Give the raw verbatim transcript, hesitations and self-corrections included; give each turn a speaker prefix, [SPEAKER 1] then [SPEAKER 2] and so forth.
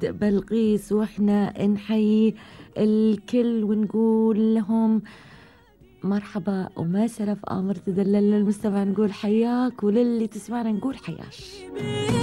[SPEAKER 1] بلقيس، واحنا نحيي الكل ونقول لهم مرحبا ومسرف آمر تدلل. للمستمع نقول حياك، وللي تسمعنا نقول حياش.